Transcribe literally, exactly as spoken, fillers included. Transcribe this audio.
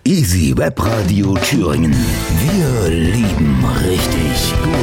Easy Web Radio Thüringen. Wir lieben richtig gut.